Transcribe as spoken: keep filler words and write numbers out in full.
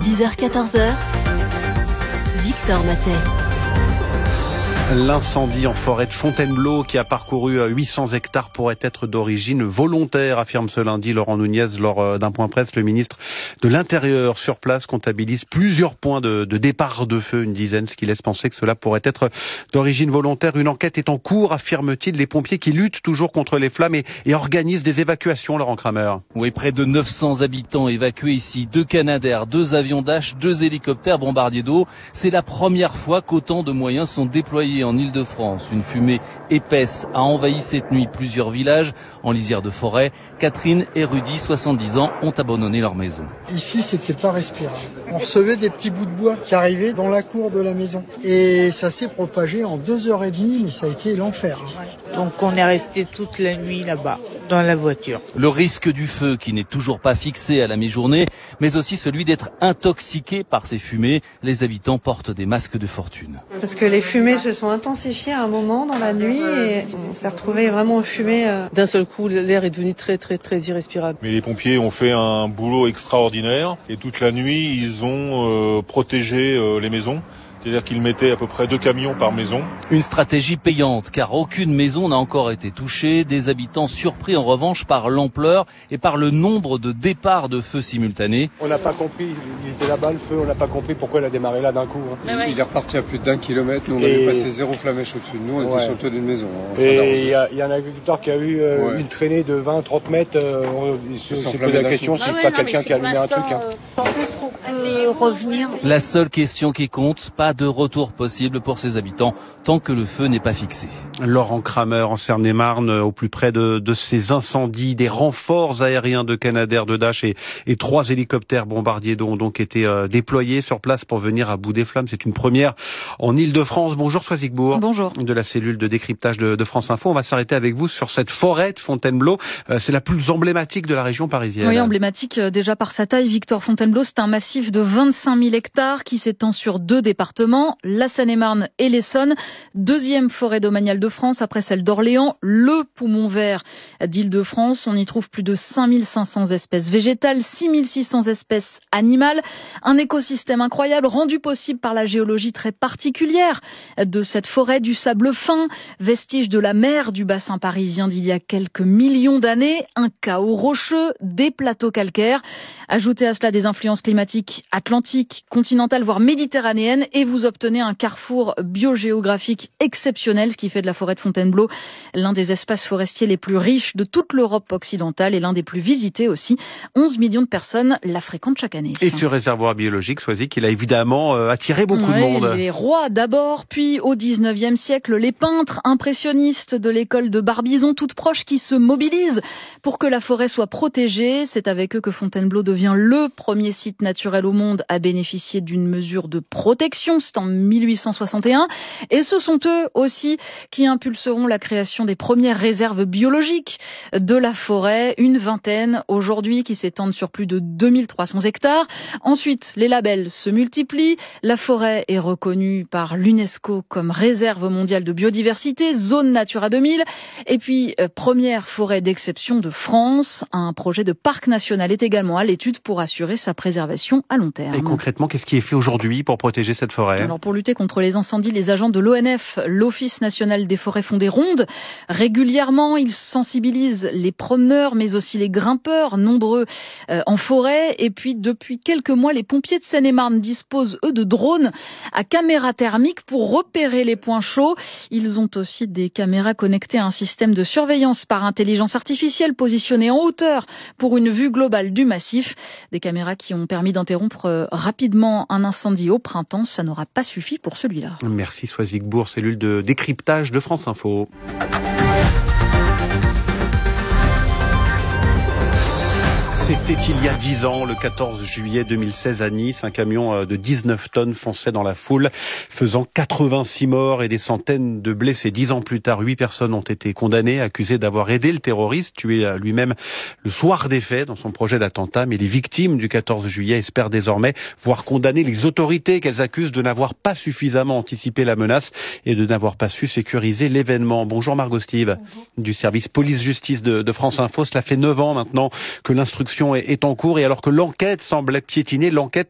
dix heures quatorze heures, Victor Matet. L'incendie en forêt de Fontainebleau qui a parcouru huit cents hectares pourrait être d'origine volontaire, affirme ce lundi Laurent Nunez lors d'un point presse. Le ministre de l'Intérieur sur place comptabilise plusieurs points de, de départ de feu, une dizaine, ce qui laisse penser que cela pourrait être d'origine volontaire. Une enquête est en cours, affirme-t-il. Les pompiers qui luttent toujours contre les flammes et, et organisent des évacuations, Laurent Kramer. Oui, près de neuf cents habitants évacués ici, deux Canadair, deux avions Dash, deux hélicoptères bombardiers d'eau. C'est la première fois qu'autant de moyens sont déployés en Île-de-France. Une fumée épaisse a envahi cette nuit plusieurs villages en lisière de forêt. Catherine et Rudy, soixante-dix ans, ont abandonné leur maison. Ici, c'était pas respirable. On recevait des petits bouts de bois qui arrivaient dans la cour de la maison. Et ça s'est propagé en deux heures et demie, mais ça a été l'enfer. Donc on est resté toute la nuit là-bas, dans la voiture. Le risque du feu qui n'est toujours pas fixé à la mi-journée, mais aussi celui d'être intoxiqué par ces fumées. Les habitants portent des masques de fortune. Parce que les fumées se sont intensifiées à un moment dans la nuit et on s'est retrouvé vraiment fumé. D'un seul coup, l'air est devenu très très très irrespirable. Mais les pompiers ont fait un boulot extraordinaire et toute la nuit, ils ont euh, protégé euh, les maisons. C'est-à-dire qu'ils mettaient à peu près deux camions par maison. Une stratégie payante, car aucune maison n'a encore été touchée. Des habitants surpris en revanche par l'ampleur et par le nombre de départs de feux simultanés. On n'a pas compris, il était là-bas le feu, on n'a pas compris pourquoi il a démarré là d'un coup. Hein. Ouais. Il est reparti à plus d'un kilomètre, nous on et... avait passé zéro flamèche au-dessus de nous, on ouais. était sur le toit d'une maison. Et il y, y a un agriculteur qui a eu euh, ouais. une traînée de vingt à trente mètres, euh, il se pose la question si c'est pas quelqu'un qui a allumé un truc. Hein. Quand est-ce qu'on peut revenir ? La seule question qui compte, pas de retour possible pour ces habitants tant que le feu n'est pas fixé. Laurent Kramer en Seine-et-Marne, au plus près de, de ces incendies, des renforts aériens de Canadair, de Dash et, et trois hélicoptères bombardiers d'eau ont donc été euh, déployés sur place pour venir à bout des flammes. C'est une première en Île-de-France. Bonjour Soisigbourg. Bonjour. De la cellule de décryptage de, de France Info. On va s'arrêter avec vous sur cette forêt de Fontainebleau. Euh, c'est la plus emblématique de la région parisienne. Oui, emblématique déjà par sa taille. Victor, Fontainebleau, c'est un massif de vingt-cinq mille hectares qui s'étend sur deux départements, la Seine-et-Marne et l'Essonne. Deuxième forêt domaniale de France après celle d'Orléans, le poumon vert d'Île-de-France. On y trouve plus de cinq mille cinq cents espèces végétales, six mille six cents espèces animales. Un écosystème incroyable rendu possible par la géologie très particulière de cette forêt, du sable fin, vestige de la mer du bassin parisien d'il y a quelques millions d'années, un chaos rocheux, des plateaux calcaires. Ajoutez à cela des influences climatiques atlantiques, continentales, voire méditerranéennes, et vous obtenez un carrefour biogéographique exceptionnel, ce qui fait de la forêt de Fontainebleau l'un des espaces forestiers les plus riches de toute l'Europe occidentale et l'un des plus visités aussi. onze millions de personnes la fréquentent chaque année. Et ce réservoir biologique, Soisy, qu'il a évidemment euh, attiré beaucoup ouais, de monde. Les rois d'abord, puis au dix-neuvième siècle, les peintres impressionnistes de l'école de Barbizon, toutes proches, qui se mobilisent pour que la forêt soit protégée. C'est avec eux que Fontainebleau devient le premier site naturel au monde à bénéficier d'une mesure de protection. C'est en mille huit cent soixante et un. Et ce sont eux aussi qui impulseront la création des premières réserves biologiques de la forêt, une vingtaine aujourd'hui qui s'étendent sur plus de deux mille trois cents hectares. Ensuite, les labels se multiplient. La forêt est reconnue par l'UNESCO comme réserve mondiale de biodiversité, zone Natura deux mille. Et puis, euh, première forêt d'exception de France. Un projet de parc national est également à l'étude pour assurer sa préservation à long terme. Et concrètement, qu'est-ce qui est fait aujourd'hui pour protéger cette forêt ? Alors, pour lutter contre les incendies, les agents de l'O N F, l'Office national des forêts, font des rondes. Régulièrement, ils sensibilisent les promeneurs, mais aussi les grimpeurs, nombreux euh, en forêt. Et puis, depuis quelques mois, les pompiers de Seine-et-Marne disposent, eux, de drones à caméras thermiques pour repérer les points chauds. Ils ont aussi des caméras connectées à un système de surveillance par intelligence artificielle positionné en hauteur pour une vue globale du massif. Des caméras qui ont permis d'interrompre euh, rapidement un incendie au printemps. Ça n'aura pas suffi pour celui-là. Merci Soisigbourg, cellule de décryptage de France Info. C'était il y a dix ans, le quatorze juillet deux mille seize à Nice. Un camion de dix-neuf tonnes fonçait dans la foule, faisant quatre-vingt-six morts et des centaines de blessés. Dix ans plus tard, huit personnes ont été condamnées, accusées d'avoir aidé le terroriste, tué lui-même le soir des faits dans son projet d'attentat. Mais les victimes du quatorze juillet espèrent désormais voir condamner les autorités qu'elles accusent de n'avoir pas suffisamment anticipé la menace et de n'avoir pas su sécuriser l'événement. Bonjour Margot Steve, Bonjour. Du service police-justice de, de France Info. Cela fait neuf ans maintenant que l'instruction est en cours et alors que l'enquête semblait piétiner, l'enquête